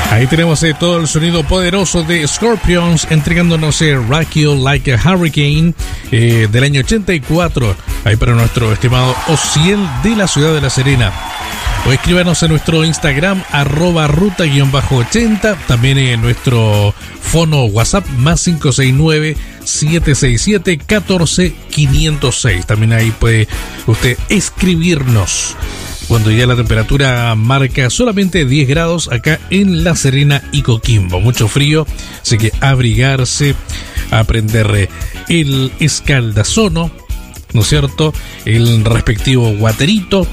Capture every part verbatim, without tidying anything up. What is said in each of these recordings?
Ahí tenemos eh, todo el sonido poderoso de Scorpions entregándonos eh, Rock You Like a Hurricane eh, del año ochenta y cuatro. Ahí para nuestro estimado Ociel de la ciudad de La Serena. O escríbanos en nuestro Instagram, arroba ruta-ochenta. También en nuestro fono WhatsApp, más cinco seis nueve, siete seis siete, uno cuatro cinco cero seis. También ahí puede usted escribirnos. Cuando ya la temperatura marca solamente diez grados acá en La Serena y Coquimbo. Mucho frío, así que abrigarse, aprender el escaldazono, ¿no es cierto? El respectivo guaterito.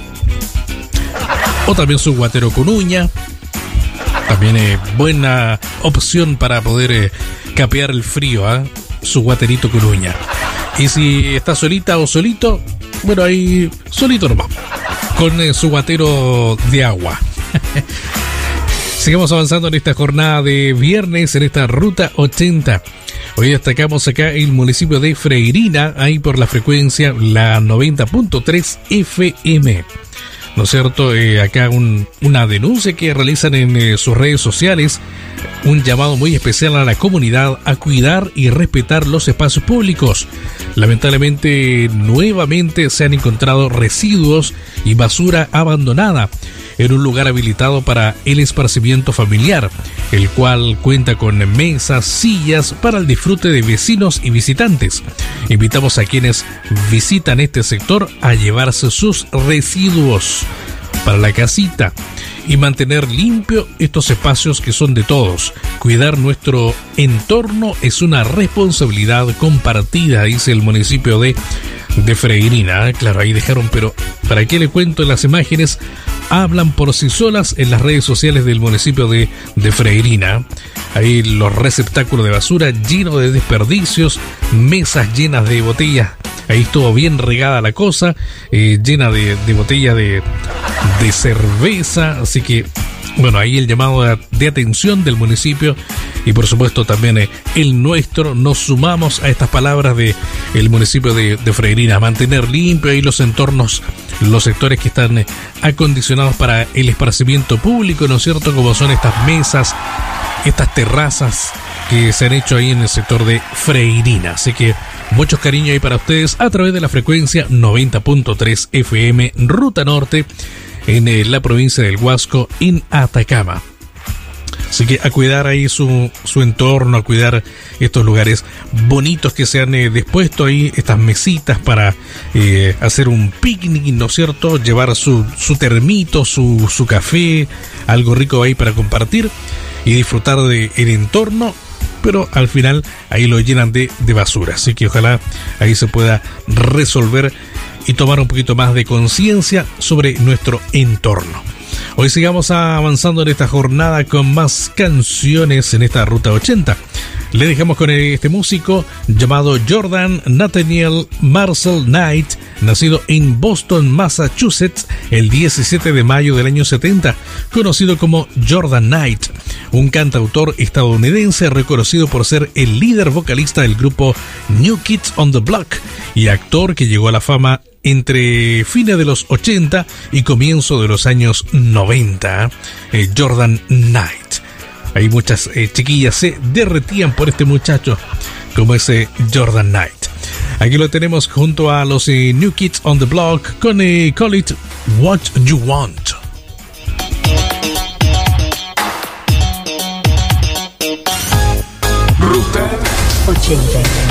O también su guatero con uña. También es eh, buena opción para poder eh, capear el frío, ¿eh? Su guaterito con uña. Y si está solita o solito, bueno, ahí solito nomás, con eh, su guatero de agua. Sigamos avanzando en esta jornada de viernes, en esta Ruta ochenta. Hoy destacamos acá el municipio de Freirina, ahí por la frecuencia la noventa punto tres F M. ¿No es cierto? Eh, acá un, una denuncia que realizan en eh, sus redes sociales, un llamado muy especial a la comunidad a cuidar y respetar los espacios públicos. Lamentablemente, nuevamente se han encontrado residuos y basura abandonada en un lugar habilitado para el esparcimiento familiar, el cual cuenta con mesas, sillas para el disfrute de vecinos y visitantes. Invitamos a quienes visitan este sector a llevarse sus residuos para la casita y mantener limpio estos espacios que son de todos. Cuidar nuestro entorno es una responsabilidad compartida, dice el municipio de, de Freirina. Claro, ahí dejaron, pero ¿para qué le cuento? Las imágenes hablan por sí solas en las redes sociales del municipio de, de Freirina. Ahí los receptáculos de basura llenos de desperdicios, mesas llenas de botellas. Ahí estuvo bien regada la cosa, eh, llena de, de botellas de, de cerveza. Así que, bueno, ahí el llamado de, de atención del municipio y por supuesto también eh, el nuestro. Nos sumamos a estas palabras de el municipio de, de Freirina. Mantener limpio ahí los entornos, los sectores que están eh, acondicionados para el esparcimiento público, ¿no es cierto? Como son estas mesas, estas terrazas que se han hecho ahí en el sector de Freirina. Así que muchos cariños ahí para ustedes a través de la frecuencia noventa punto tres F M Ruta Norte en eh, la provincia del Huasco, en Atacama. Así que a cuidar ahí su, su entorno, a cuidar estos lugares bonitos que se han eh, dispuesto ahí, estas mesitas para eh, hacer un picnic, ¿no es cierto? Llevar su, su termito, su, su café, algo rico ahí para compartir y disfrutar del entorno, pero al final ahí lo llenan de, de basura. Así que ojalá ahí se pueda resolver y tomar un poquito más de conciencia sobre nuestro entorno. Hoy sigamos avanzando en esta jornada con más canciones en esta Ruta ochenta. Le dejamos con este músico llamado Jordan Nathaniel Marcel Knight, nacido en Boston, Massachusetts, el diecisiete de mayo del año setenta, conocido como Jordan Knight, un cantautor estadounidense reconocido por ser el líder vocalista del grupo New Kids on the Block y actor que llegó a la fama entre fines de los ochenta y comienzo de los años noventa. eh, Jordan Knight. Hay muchas eh, chiquillas se derretían por este muchacho como ese Jordan Knight. Aquí lo tenemos junto a los eh, New Kids on the Block con eh, Call It What You Want. Ruta ochenta.